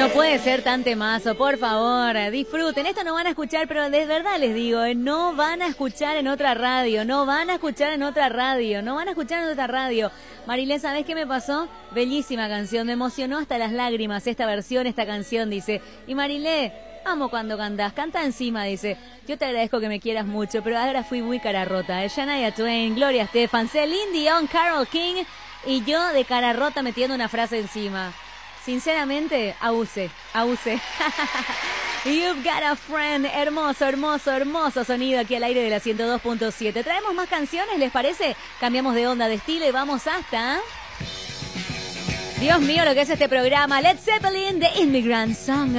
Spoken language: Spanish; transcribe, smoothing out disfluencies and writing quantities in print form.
puede ser tan temazo, por favor, disfruten. Esto no van a escuchar, pero de verdad les digo, no van a escuchar en otra radio, no van a escuchar en otra radio, no van a escuchar en otra radio. Marilé, ¿sabés qué me pasó? Bellísima canción, me emocionó hasta las lágrimas esta versión, esta canción, dice. Y Marilé, amo cuando cantás, canta encima, dice. Yo te agradezco que me quieras mucho, pero ahora fui muy cara rota. Shania Twain, Gloria Estefan, Celine Dion, Carole King y yo de cara rota metiendo una frase encima. Sinceramente, abusé. You've got a friend. Hermoso, hermoso, hermoso sonido aquí al aire de la 102.7. Traemos más canciones, ¿les parece? Cambiamos de onda, de estilo y vamos hasta... Dios mío, lo que es este programa. Led Zeppelin, The Immigrant Song.